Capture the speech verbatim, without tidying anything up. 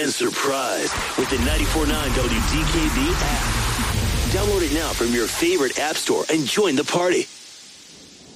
and surprised with the ninety-four point nine W D K B app. Download it now from your favorite app store and join the party.